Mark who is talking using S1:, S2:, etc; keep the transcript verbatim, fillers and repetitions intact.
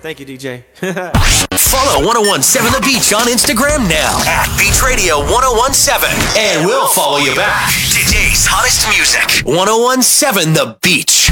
S1: Thank you, D J.
S2: Follow ten seventeen The Beach on Instagram now at Beach Radio ten seventeen, and we'll follow you back. Today's hottest music. ten seventeen The Beach.